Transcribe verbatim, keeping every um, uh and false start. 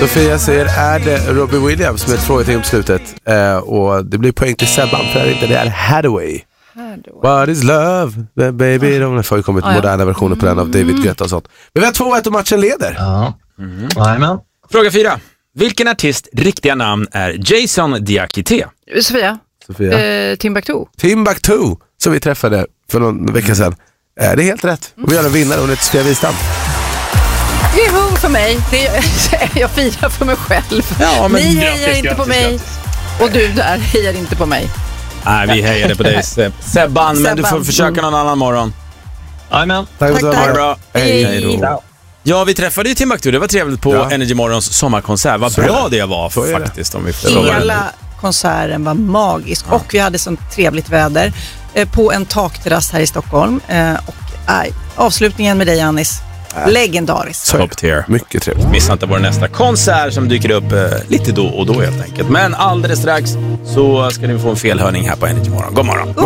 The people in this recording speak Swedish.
Sofia säger, är det Robbie Williams med ett frågetecken på slutet? Eh, och det blir poäng till Sebban, för det är inte det är Hathaway. What is love? Baby, de har ju kommit ah, moderna ja. versioner på den av David Guetta och sånt. Men vi har två ett och matchen leder. Ja. Mm. Amen. Fråga fyra. Vilken artist riktiga namn är Jason Diakité? Sofia. Sofia. Eh, Timbuktu. Timbuktu, som vi träffade för någon vecka sedan. Eh, det är helt rätt. Och vi har en vinnare, hon heter Sofia Wistam. Juhu för mig. Det är, jag firar för mig själv. Ja, men Ni grattis, hejar inte grattis, på mig. grattis. Och du där hejar inte på mig. Nej, vi hejade på dig, Seb. Sebban, men du får försöka någon annan morgon. Amen. Tack för att du var Ha det med. bra. Hej. Hej då. Ja, vi träffade ju Timbuktu. Det var trevligt på Ja. Energy Morgons sommarkonsert. Vad bra det var Så är det. faktiskt. Om vi får Hela konserten var magisk och vi hade sånt trevligt väder eh, på en takterrass här i Stockholm. Eh, och äh, avslutningen med dig, Anis. Legendarisk. Top tier. Mycket trevligt. Missa inte vår nästa konsert som dyker upp eh, lite då och då helt enkelt. Men alldeles strax så ska ni få en felhörning här på Energy Morgon. God morgon.